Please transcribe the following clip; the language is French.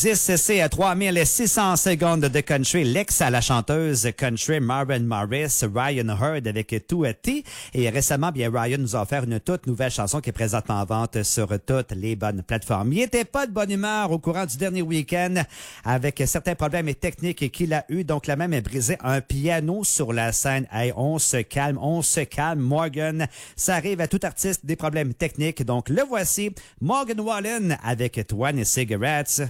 10, c'est à 3600 secondes de country. L'ex à la chanteuse country Maren Morris, Ryan Hurd avec Tout T. Et récemment, bien, Ryan nous a offert une toute nouvelle chanson qui est présentement en vente sur toutes les bonnes plateformes. Il était pas de bonne humeur au courant du dernier week-end avec certains problèmes techniques qu'il a eu. Donc, la même a brisé un piano sur la scène. Hey, on se calme, Morgan. Ça arrive à tout artiste, des problèmes techniques. Donc, le voici, Morgan Wallen avec 20 Cigarettes.